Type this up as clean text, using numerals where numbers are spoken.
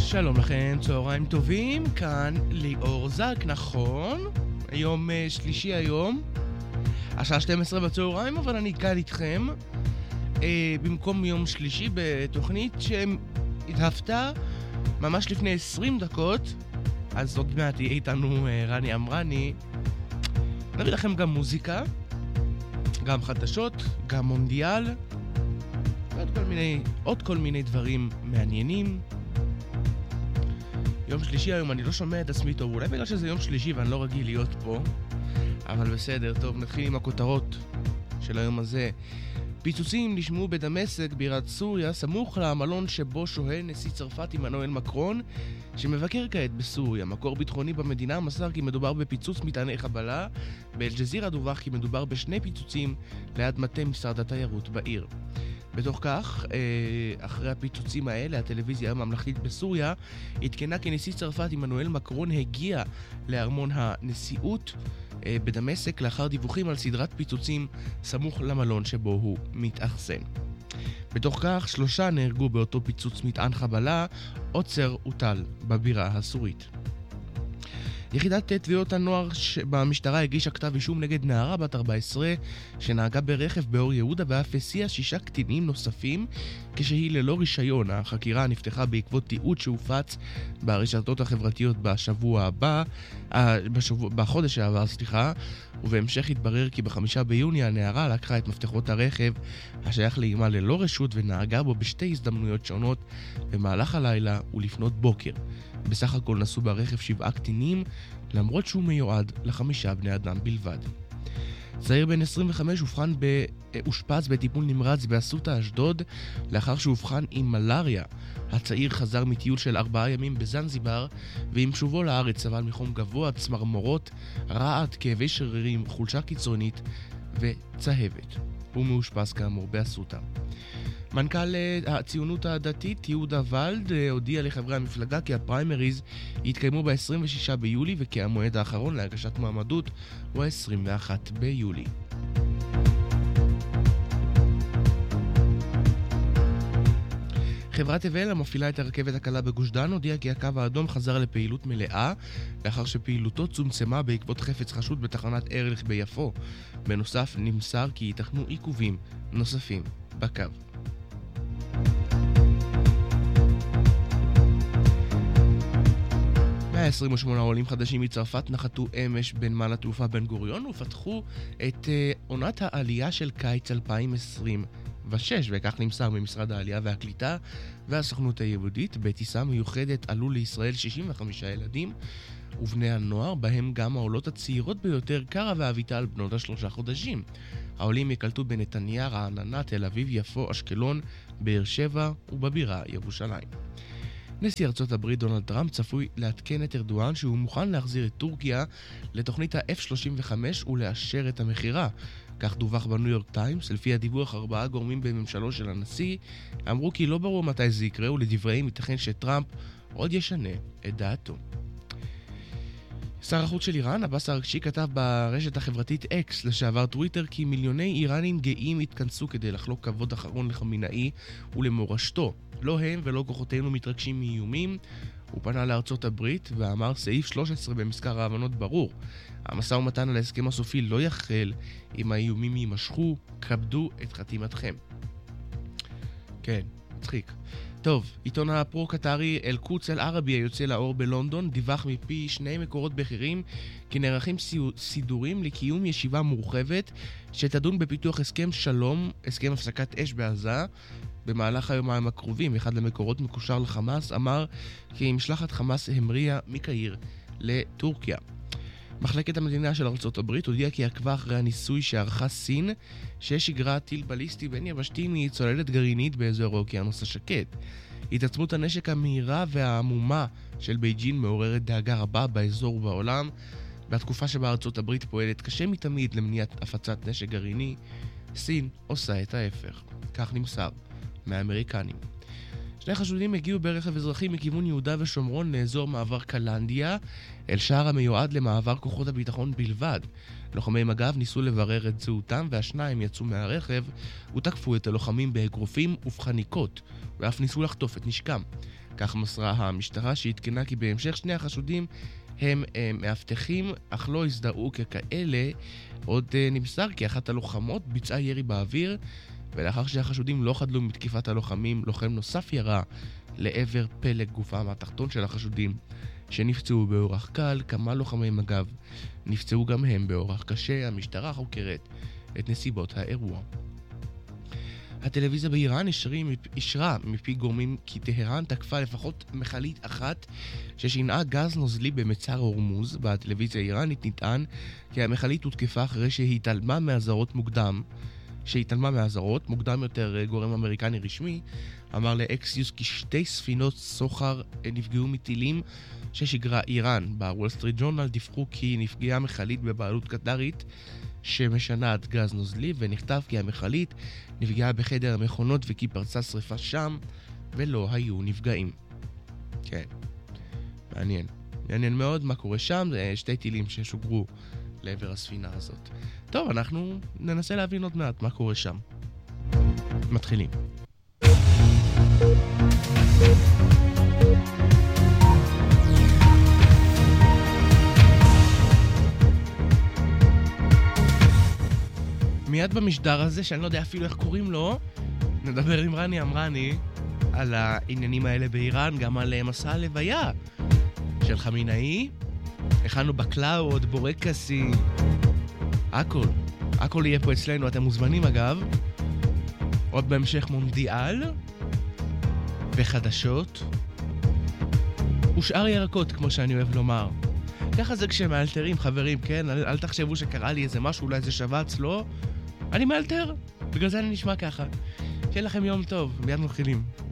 שלום לכם, צהריים טובים, כאן ליאור זק, נכון? היום שלישי היום, השעה 12 בצהריים, אבל אני כאן איתכם במקום יום שלישי בתוכנית שהתהפתה ממש לפני 20 דקות, אז עוד מעט יהיה איתנו רני אמרני. נביא לכם גם מוזיקה, גם חדשות, גם מונדיאל, ועוד כל מיני דברים מעניינים. יום שלישי היום, אני לא שומע את עצמי טוב, אולי בגלל שזה יום שלישי ואני לא רגיל להיות פה, אבל בסדר, טוב, נתחיל עם הכותרות של היום הזה. פיצוצים נשמעו בדמשק בירת סוריה, סמוך למלון שבו שוהה נשיא צרפת עמנואל מקרון, שמבקר כעת בסוריה. מקור ביטחוני במדינה מסר כי מדובר בפיצוץ מטעני חבלה, באל-ג'זירה דווח כי מדובר בשני פיצוצים ליד מטה משרד התיירות בעיר. בתוך כך, אחרי הפיצוצים האלה, הטלוויזיה הממלכתית בסוריה התקנה כי נשיא צרפת עמנואל מקרון הגיע לארמון הנשיאות בדמשק לאחר דיווחים על סדרת פיצוצים סמוך למלון שבו הוא מתאכסן. בתוך כך, 3 נהרגו באותו פיצוץ מטען חבלה, עוצר הוטל בבירה הסורית. יחידת תביעות הנוער במשטרה הגישה כתב אישום נגד נערה בת 14 שנהגה ברכב באור יהודה ואף הסיעה 6 קטינים נוספים כשהיא ללא רישיון. החקירה נפתחה בעקבות תיעוד שהופץ ברשתות החברתיות בחודש שעבר, ובהמשך התברר כי ב5 ביוני הנערה לקחה את מפתחות הרכב השייך לאימה ללא רשות ונהגה בו בשתי הזדמנויות שונות במהלך הלילה ולפנות בוקר. בסך הכל נסעו ברכב 7 קטינים, למרות שהוא מיועד ל5 בני אדם בלבד. צעיר בן 25 אושפז בטיפול נמרץ באסותא אשדוד לאחר שהובחן עם מלריה. הצעיר חזר מטיול של 4 ימים בזנזיבר, ועם שובו לארץ סבל מחום גבוה, צמרמורות, רעד, כאבי שרירים, חולשה קיצונית וצהבת. הוא מאושפז כאמור באסותא. מנכ"ל הציונות הדתית יהודה ולד הודיע לחברי המפלגה כי הפריימריז יתקיימו ב-26 ביולי וכי המועד האחרון להגשת מועמדות הוא ה-21 ביולי. חברת תבל המפעילה את הרכבת הקלה בגוש דן הודיעה כי הקו האדום חזר לפעילות מלאה לאחר שפעילותו צומצמה בעקבות חפץ חשוד בתחנת ארליך ביפו. בנוסף נמסר כי ייתכנו עיכובים נוספים בקו. 128 עולים חדשים מצרפת נחתו אמש בנמל התעופה בן גוריון ופתחו את עונת העלייה של קיץ 2026, וכך נמסר ממשרד העלייה והקליטה והסוכנות היהודית. בטיסה מיוחדת עלו לישראל 65 ילדים ובני הנוער, בהם גם העולות הצעירות ביותר, קרה ואביטל בנות 3 חודשים. העולים יקלטו בנתניה, רעננה, תל אביב, יפו, אשקלון, באר שבע ובבירה ירושלים. נשיא ארצות הברית דונלד טראמפ צפוי לעדכן את ארדואן שהוא מוכן להחזיר את טורקיה לתוכנית ה-F-35 ולאשר את המחירה. כך דווח בניו יורק טיימס. לפי הדיווח 4 גורמים בממשלו של הנשיא אמרו כי לא ברור מתי זה יקרה, ולדבריהם ייתכן שטראמפ עוד ישנה את דעתו. שר החוץ של איראן, עבאס ארגשי, כתב ברשת החברתית אקס, לשעבר טוויטר, כי מיליוני איראנים גאים התכנסו כדי לחלוק כבוד אחרון לחמינאי ולמורשתו. לא הם ולא כוחותינו מתרגשים מאיומים. הוא פנה לארצות הברית ואמר סעיף 13 במזכר ההבנות ברור. המשא ומתן על ההסכם הסופי לא יחל אם האיומים יימשכו, כבדו את חתימתכם. כן, מצחיק. טוב, עיתון הפרו-קטרי אל-קודס אל-ערבי היוצא לאור בלונדון דיווח מפי 2 מקורות בכירים כי נערכים סידורים לקיום ישיבה מורחבת שתדון בפיתוח הסכם שלום, הסכם הפסקת אש בעזה, במהלך היומיים הקרובים. אחד למקורות מקושר לחמאס אמר כי משלחת חמאס המריאה מקהיר לטורקיה. מחלקת המדינה של ארצות הברית הודיעה כי עקבה אחרי הניסוי שערכה סין ששיגרה טיל בליסטי בין יבשתי מצוללת גרעינית באזור האוקיינוס השקט. התעצמות הנשק המהירה והעמומה של בייג'ין מעוררת דאגה רבה באזור ובעולם. בתקופה שבה ארצות הברית פועלת קשה מתמיד למניעת הפצת נשק גרעיני, סין עושה את ההפך. כך נמסר מהאמריקנים. 2 חשודים הגיעו ברכב אזרחי מכיוון יהודה ושומרון לאזור מעבר קלנדיה, אל שער המיועד למעבר כוחות הביטחון בלבד. לוחמי מג"ב ניסו לברר את זהותם והשניים יצאו מהרכב ותקפו את הלוחמים באגרופים ובחניקות ואף ניסו לחטוף את נשקם. כך מסרה המשטרה שהתקנה כי בהמשך שני החשודים הם מאבטחים אך לא הזדהו ככאלה. עוד נמסר כי אחת הלוחמות ביצעה ירי באוויר, ולאחר שהחשודים לא חדלו מתקיפת הלוחמים, לוחם נוסף ירה לעבר פלג גופם התחתון של החשודים שנפצעו באורח קל. כמה לוחמי מג"ב נפצעו גם הם באורח קשה. המשטרה חוקרת את נסיבות האירוע. הטלוויזיה באיראן אישרה מפי גורמים כי טהרן תקפה לפחות מכלית אחת ששינעה גז נוזלי במצר הורמוז. בטלוויזיה האיראנית נטען כי המכלית הותקפה אחרי שהתעלמה מהאזהרות מוקדם יותר. גורם אמריקני רשמי אמר לאקסיוס כי שתי ספינות סוחר נפגעו מטילים ששיגרה איראן. בוול סטריט ג'ורנל דיווחו כי נפגעה מכלית בבעלות קטרית שמשנעת גז נוזלי, ונכתב כי המכלית נפגעה בחדר המכונות וכי פרצה שריפה שם ולא היו נפגעים. כן, מעניין מאוד מה קורה שם. שתי טילים ששוגרו לעבר הספינה הזאת. טוב, אנחנו ננסה להבין עוד מעט מה קורה שם. מתחילים. מיד במשדר הזה, שאני לא יודע אפילו איך קוראים לו, נדבר עם רני אמרני על העניינים האלה באיראן, גם על מסע הלוויה של חמינאי. הכנו בקלאוד, בורקסי, הכל יהיה פה אצלנו, אתם מוזמנים אגב. עוד בהמשך מונדיאל וחדשות ושאר ירקות, כמו שאני אוהב לומר. ככה זה כשמאלתרים, חברים, כן? אל תחשבו שקרה לי איזה משהו, אולי איזה שבץ, לא? אני מאלתר, בגלל זה אני נשמע ככה. שיהיה לכם יום טוב, מיד מתחילים.